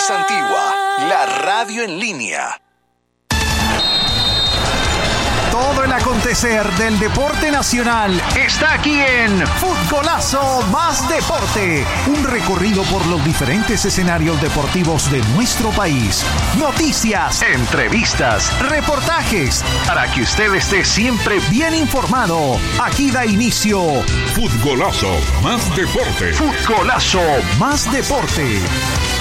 Dosis Antigua, la radio en línea. Todo el acontecer del deporte nacional está aquí en Futgolazo Más Deporte. Un recorrido por los diferentes escenarios deportivos de nuestro país. Noticias, entrevistas, reportajes, para que usted esté siempre bien informado. Aquí da inicio Futgolazo Más Deporte. Futgolazo Más Deporte.